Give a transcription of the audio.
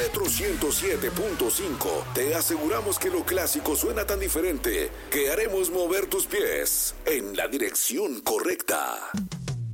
Retro 107.5. Te aseguramos que lo clásico suena tan diferente que haremos mover tus pies en la dirección correcta.